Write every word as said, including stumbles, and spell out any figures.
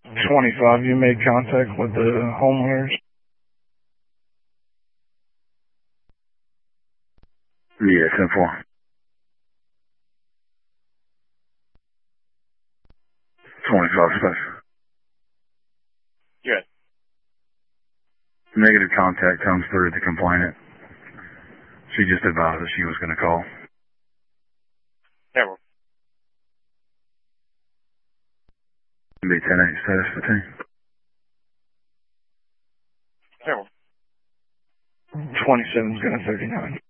twenty-five, you made contact with the homeowners? Yeah, ten four. twenty-five special. Good. Negative contact comes through the complainant. She just advised that she was going to call. Never. Be ten eight status fifteen. Never. twenty-seven's gonna thirty-nine.